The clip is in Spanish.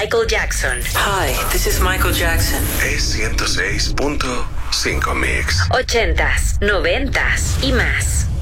Michael Jackson. Hi, this is Michael Jackson. Es 106.5 Mix. 80s, 90s y más.